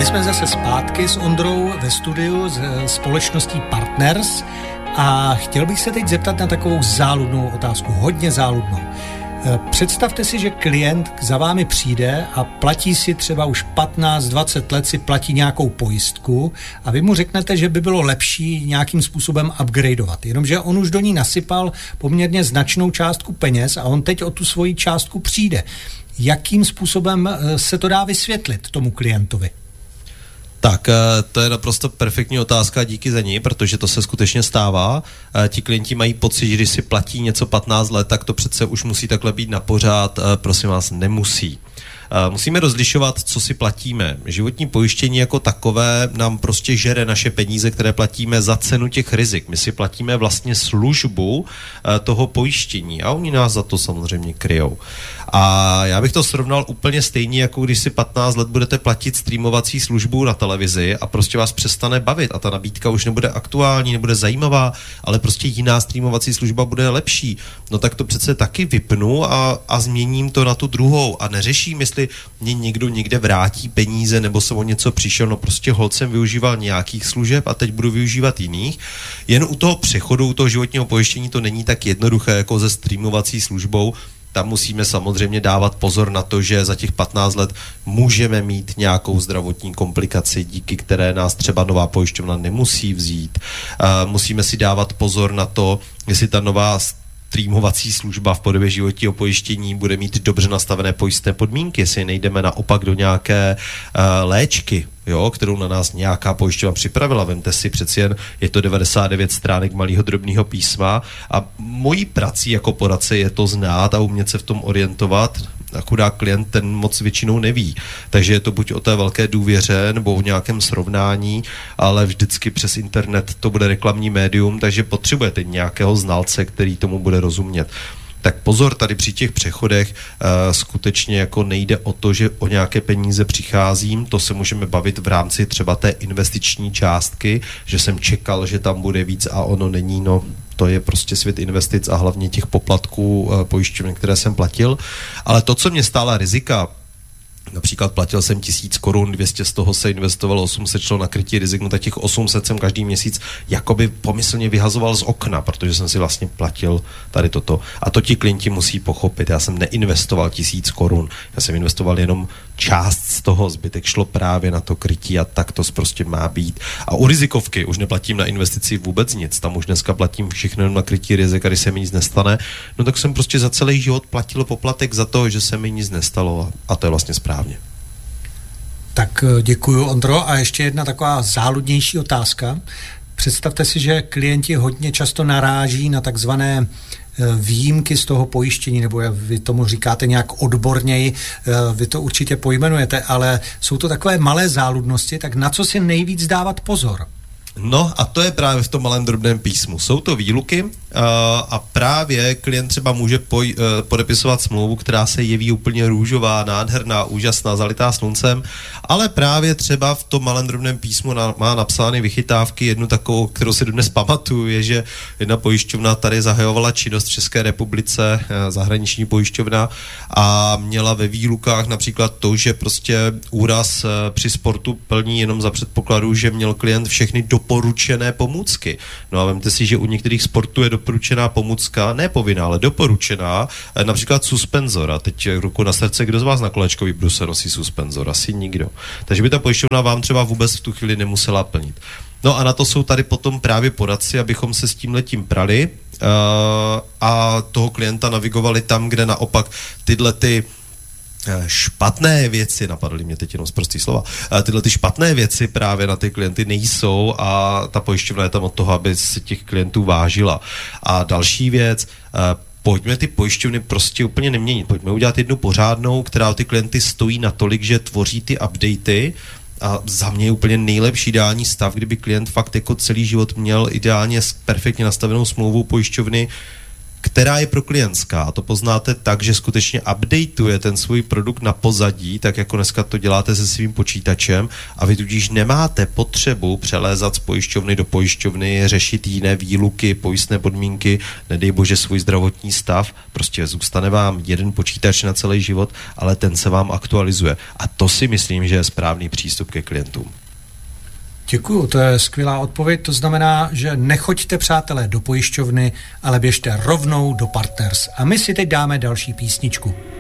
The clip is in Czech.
jsme zase zpátky s Ondrou ve studiu z společností Partners a chtěl bych se teď zeptat na takovou záludnou otázku, hodně záludnou. Představte si, že klient za vámi přijde a platí si třeba už 15-20 let si platí nějakou pojistku a vy mu řeknete, že by bylo lepší nějakým způsobem upgradeovat. Jenomže on už do ní nasypal poměrně značnou částku peněz a on teď o tu svoji částku přijde. Jakým způsobem se to dá vysvětlit tomu klientovi? Tak, to je naprosto perfektní otázka, díky za ní, protože to se skutečně stává. Ti klienti mají pocit, že když si platí něco 15 let, tak to přece už musí takhle být na pořád. Prosím vás, nemusí. Musíme rozlišovat, co si platíme. Životní pojištění jako takové nám prostě žere naše peníze, které platíme za cenu těch rizik. My si platíme vlastně službu toho pojištění a oni nás za to samozřejmě kryjou. A já bych to srovnal úplně stejně, jako když si 15 let budete platit streamovací službu na televizi a prostě vás přestane bavit a ta nabídka už nebude aktuální, nebude zajímavá, ale prostě jiná streamovací služba bude lepší. No tak to přece taky vypnu a změním to na tu druhou a neřeším, jestli mě někdo někde vrátí peníze nebo jsem o něco přišel, no prostě holt jsem využíval nějakých služeb a teď budu využívat jiných. Jen u toho přechodu, u toho životního pojištění to není tak jednoduché jako se streamovací službou. Tam musíme samozřejmě dávat pozor na to, že za těch 15 let můžeme mít nějakou zdravotní komplikaci, díky které nás třeba nová pojišťovna nemusí vzít. Musíme si dávat pozor na to, jestli ta nová streamovací služba v podobě životního pojištění bude mít dobře nastavené pojistné podmínky, jestli nejdeme naopak do nějaké léčky, jo, kterou na nás nějaká pojišťovna připravila. Vemte si, přeci jen je to 99 stránek malého drobného písma a mojí prací jako poradce je to znát a umět se v tom orientovat. Chudák klient ten moc většinou neví. Takže je to buď o té velké důvěře nebo o nějakém srovnání, ale vždycky přes internet to bude reklamní médium, takže potřebujete nějakého znalce, který tomu bude rozumět. Tak pozor, tady při těch přechodech skutečně jako nejde o to, že o nějaké peníze přicházím, to se můžeme bavit v rámci třeba té investiční částky, že jsem čekal, že tam bude víc a ono není, no to je prostě svět investic a hlavně těch poplatků pojišťovny, které jsem platil, ale to, co mě stála rizika, například platil jsem 1000 korun, 200 z toho se investovalo, 800 šlo na krytí rizik, no tak těch 800 jsem každý měsíc jakoby pomyslně vyhazoval z okna, protože jsem si vlastně platil tady toto. A to ti klienti musí pochopit. Já jsem neinvestoval 1000 korun, já jsem investoval jenom část z toho, zbytek šlo právě na to krytí a tak to prostě má být. A u rizikovky už neplatím na investici vůbec nic, tam už dneska platím všechno na krytí rizik a když se mi nic nestane, no tak jsem prostě za celý život platil poplatek za to, že se mi nic nestalo a to je vlastně správně. Tak děkuju, Ondro. A ještě jedna taková záludnější otázka. Představte si, že klienti hodně často naráží na takzvané výjimky z toho pojištění, nebo vy tomu říkáte nějak odborněji, vy to určitě pojmenujete, ale jsou to takové malé záludnosti, tak na co si nejvíc dávat pozor? No a to je právě v tom malém drobném písmu. Jsou to výluky a právě klient třeba může podepisovat smlouvu, která se jeví úplně růžová, nádherná, úžasná, zalitá sluncem, ale právě třeba v tom malém drobném písmu má napsány vychytávky. Jednu takovou, kterou si dnes pamatuju, je, že jedna pojišťovna tady zahajovala činnost v České republice, zahraniční pojišťovna, a měla ve výlukách například to, že prostě úraz při sportu plní jenom za předpokladu, že měl klient všechny doporučené pomůcky. No a vemte si, že u některých sportů je doporučená pomůcka, ne povinná, ale doporučená, například suspenzor. A teď ruku na srdce, kdo z vás na kolečkový bruse nosí suspenzor? Asi nikdo. Takže by ta pojišťovna vám třeba vůbec v tu chvíli nemusela plnit. No a na to jsou tady potom právě poradci, abychom se s tímhletím prali a toho klienta navigovali tam, kde naopak tyhle ty špatné věci, napadly mě teď jenom z prostý slova, tyhle ty špatné věci právě na ty klienty nejsou a ta pojišťovna je tam od toho, aby se těch klientů vážila. A další věc, pojďme ty pojišťovny prostě úplně neměnit. Pojďme udělat jednu pořádnou, která o ty klienty stojí natolik, že tvoří ty updaty. A za mě je úplně nejlepší ideální stav, kdyby klient fakt jako celý život měl ideálně perfektně nastavenou smlouvu pojišťovny, která je pro klientská. A to poznáte tak, že skutečně updateuje ten svůj produkt na pozadí, tak jako dneska to děláte se svým počítačem a vy tudíž nemáte potřebu přelézat z pojišťovny do pojišťovny, řešit jiné výluky, pojistné podmínky, nedej bože svůj zdravotní stav, prostě zůstane vám jeden počítač na celý život, ale ten se vám aktualizuje. A to si myslím, že je správný přístup ke klientům. Děkuju, to je skvělá odpověď. To znamená, že nechoďte, přátelé, do pojišťovny, ale běžte rovnou do Partners. A my si teď dáme další písničku.